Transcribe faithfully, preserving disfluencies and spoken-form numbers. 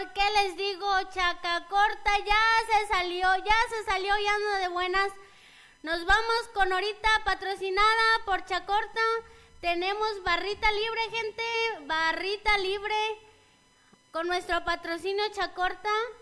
¿Qué les digo? Chacacorta ya se salió, ya se salió, ya ando de buenas. Nos vamos con ahorita patrocinada por Chacorta. Tenemos barrita libre, gente, barrita libre con nuestro patrocinio Chacorta.